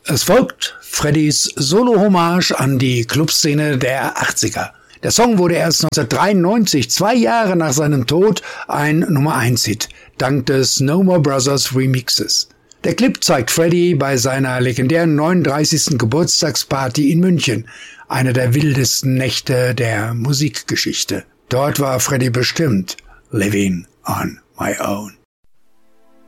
Es folgt Freddys Solo-Hommage an die Clubszene der 80er. Der Song wurde erst 1993, 2 Jahre nach seinem Tod, ein Nummer-1-Hit, dank des No More Brothers Remixes. Der Clip zeigt Freddy bei seiner legendären 39. Geburtstagsparty in München, eine der wildesten Nächte der Musikgeschichte. Dort war Freddy bestimmt living on my own.